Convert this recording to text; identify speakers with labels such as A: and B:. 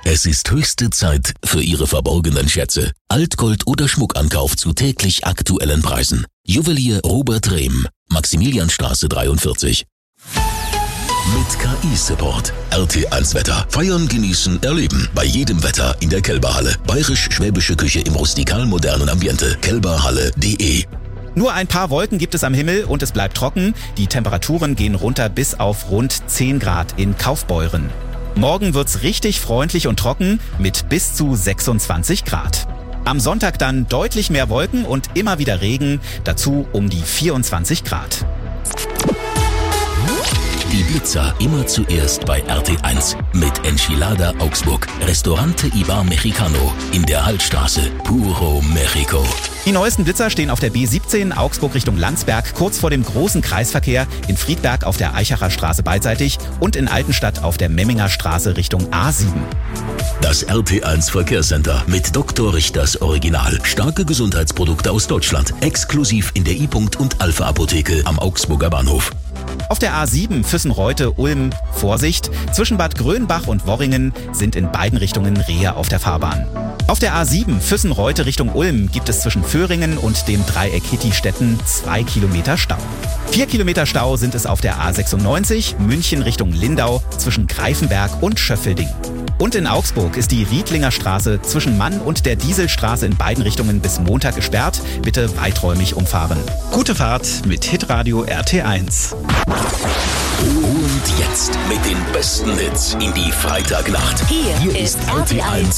A: Es ist höchste Zeit für Ihre verborgenen Schätze. Altgold oder Schmuckankauf zu täglich aktuellen Preisen. Juwelier Robert Rehm, Maximilianstraße 43. Mit KI-Support. RT1 Wetter. Feiern, genießen, erleben. Bei jedem Wetter in der Kelberhalle. Bayerisch-schwäbische Küche im rustikal-modernen Ambiente. kelberhalle.de.
B: Nur ein paar Wolken gibt es am Himmel und es bleibt trocken. Die Temperaturen gehen runter bis auf rund 10 Grad in Kaufbeuren. Morgen wird's richtig freundlich und trocken mit bis zu 26 Grad. Am Sonntag dann deutlich mehr Wolken und immer wieder Regen, dazu um die 24 Grad.
A: Die Blitzer immer zuerst bei RT1 mit Enchilada Augsburg. Restaurante Ibar Mexicano in der Hallstraße. Puro Mexico.
B: Die neuesten Blitzer stehen auf der B17 Augsburg Richtung Landsberg, kurz vor dem großen Kreisverkehr, in Friedberg auf der Eichacher Straße beidseitig und in Altenstadt auf der Memminger Straße Richtung A7.
A: Das RT1 Verkehrscenter mit Dr. Richters Original. Starke Gesundheitsprodukte aus Deutschland. Exklusiv in der I-Punkt und Alpha Apotheke am Augsburger Bahnhof.
B: Auf der A7 Füssen-Reute-Ulm, Vorsicht, zwischen Bad Grönbach und Worringen sind in beiden Richtungen Rehe auf der Fahrbahn. Auf der A7 Füssen-Reute Richtung Ulm gibt es zwischen Föhringen und dem Dreieck Hittistetten 2 Kilometer Stau. 4 Kilometer Stau sind es auf der A96 München Richtung Lindau zwischen Greifenberg und Schöffelding. Und in Augsburg ist die Riedlinger Straße zwischen Mann und der Dieselstraße in beiden Richtungen bis Montag gesperrt. Bitte weiträumig umfahren. Gute Fahrt mit Hitradio RT1.
A: Und jetzt mit den besten Hits in die Freitagnacht.
C: Hier ist RT1